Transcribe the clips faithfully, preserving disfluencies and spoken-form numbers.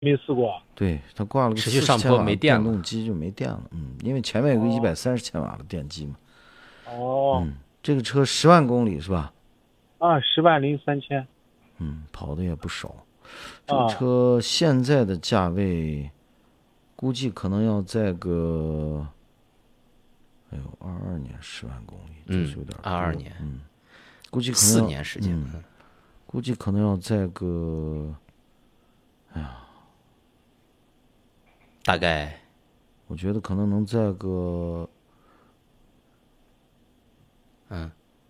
没试过。 对，它挂了个持续上坡没电了， 电动机就没电了。嗯，因为前面有个一百三十千瓦的电机嘛。 哦。 嗯，这个车十万公里是吧？ 啊，十万零三千。 嗯，跑的也不少。这个车现在的价位，估计可能要在个，哎呦，二二年十万公里， 嗯， 就是有点二二年， 嗯，估计可能四年时间， 嗯，估计可能要在个，哎呀， 大概， 我觉得可能能在个， 嗯，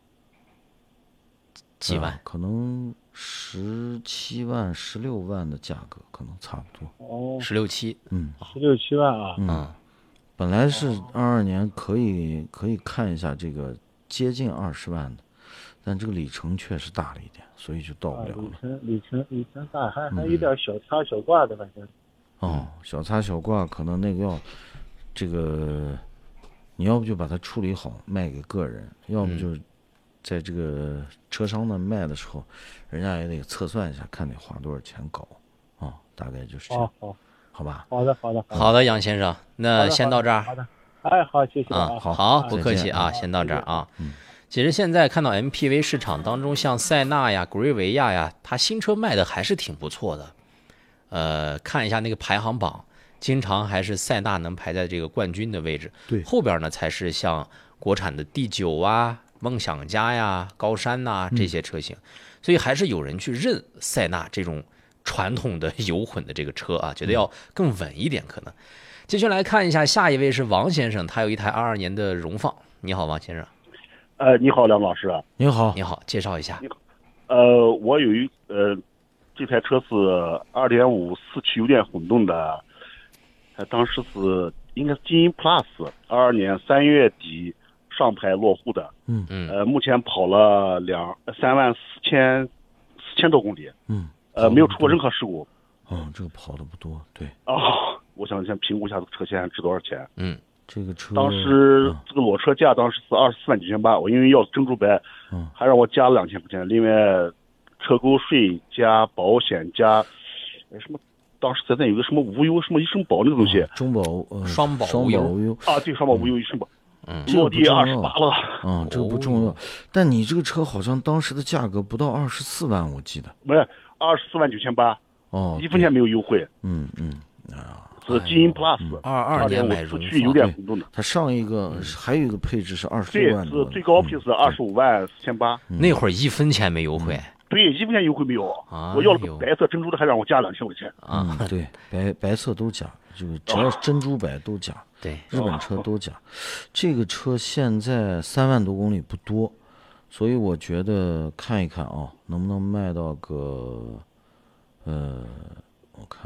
几万， 可能十七万、十六万的价格，可能差不多。 哦， 十六七， 嗯， 十六七万啊。 嗯，本来是二二年可以可以看一下这个接近二十万的，但这个里程确实大了一点，所以就到不了了。 里程里程里程大，还还有点小插小挂的，反正。 哦，小插小挂可能那个要这个，你要不就把它处理好卖给个人，要不就在这个车商那卖的时候，人家也得测算一下，看得花多少钱搞啊，大概就是这样。 好， 好吧。 好的，好的， 好的，杨先生，那先到这儿。 好的，哎，好，谢谢啊，好，不客气啊，先到这儿啊。 嗯。 其实现在看到 M P V 市场当中，像塞纳呀、格瑞维亚呀，它新车卖的还是挺不错的。呃，看一下那个排行榜，经常还是塞纳能排在这个冠军的位置。 对， 后边呢才是像国产的 D 九啊、梦想家呀、高山呐、这些车型。嗯、所以还是有人去认塞纳这种传统的油混的这个车啊，觉得要更稳一点可能。继续来看一下，下一位是王先生，他有一台二二年的荣放。你好，王先生。 呃，你好，梁老师。 你好， 你好，介绍一下。 你好，呃，我有一呃，这台车是二点五四驱油电混动的，它当时是应该是金鹰 Plus， 二二年三月底上牌落户的。 嗯嗯。呃，目前跑了两三万四千四千多公里。 嗯。 呃，没有出过任何事故。 嗯，这个跑的不多，对。 哦，我想先评估一下这个车现在值多少钱。 嗯。 这个车当时这个裸车价当时是二十四万九千八，我因为要珍珠白， 嗯， 还让我加了两千块钱，另外车购税加保险加什么，当时在那有个什么无忧什么医生保那个东西， 中保呃双保无忧啊，对，双保无忧医生保， 嗯， 落地二十八了， 嗯，这个不重要，但你这个车好像当时的价格不到二十四万，我记得不是二十四万九千八， 哦， 一分钱没有优惠， 嗯嗯啊。 是基因 Plus 二二年买四驱油电混动的， 它上一个还有一个配置是二十六万多，对，是最高配是二十五万四千八。 那会儿一分钱没优惠， 对，一分钱优惠没有。我要了个白色珍珠的，还让我加两千块钱。 啊，对，白白色都加，就是只要珍珠白都加， 对， 日本车都加。这个车现在三万多公里不多，所以我觉得看一看啊，能不能卖到个，呃，我看。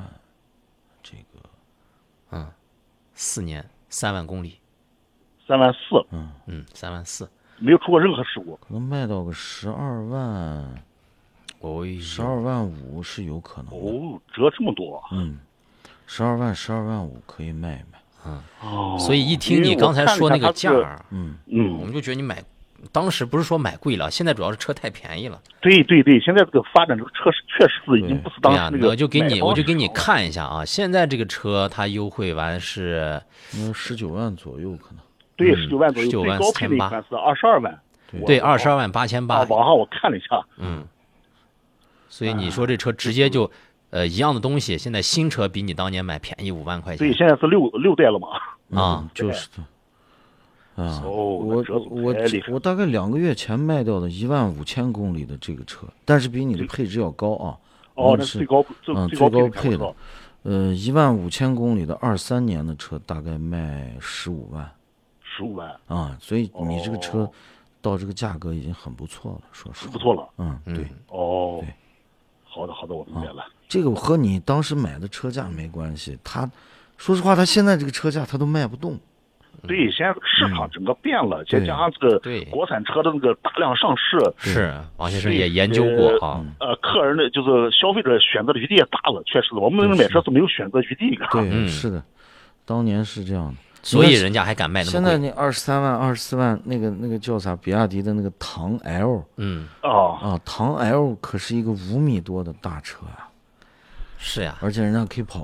嗯，四年三万公里， 三万四， 嗯嗯，三万四， 没有出过任何事故， 可能卖到个十二万， 哦， 十二万五是有可能的。 哦，折这么多， 嗯，十二万十二万五可以卖一卖， 嗯， 哦， 所以一听你刚才说那个价， 嗯嗯，我们就觉得你买。当时不是说买贵了，现在主要是车太便宜了。 对对对，现在这个发展这个车是确实是已经不是当时那个。 我就给你，我就给你看一下啊，现在这个车它优惠完是， 嗯，十九万左右可能。 对，十九万左右， 十九万最高配的一款是二十二万。 对，二十二万八千八。 网上我看了一下。 嗯。所以你说这车直接就，呃，一样的东西，现在新车比你当年买便宜五万块钱。 对，现在是六六代了嘛。 啊， 就是的。啊， 哦、 我我我大概两个月前卖掉的一万五千公里的这个车，但是比你的配置要高啊。 哦，那是最高嗯最高配的，呃，一万五千公里的二三年的车大概卖十五万。 十五万啊，所以你这个车到这个价格已经很不错了，说实话。 不错了。 嗯，对。 哦， 对， 好的好的，我明白了。 啊、这个和你当时买的车价没关系，他说实话，他现在这个车价他都卖不动。 对，现在市场整个变了，再、嗯、加上这个国产车的那个大量上市， 是王先生也研究过哈。 呃，客人的就是消费者选择的余地也大了，确实，我们买车是没有选择余地的。 对， 嗯、 是的，当年是这样的， 所以人家还敢卖那么贵。 现在那二十三万、二十四万，那个那个叫啥？比亚迪的那个唐 L， 嗯啊啊，唐 L 可是一个五米多的大车啊。 是呀， 而且人家可以跑。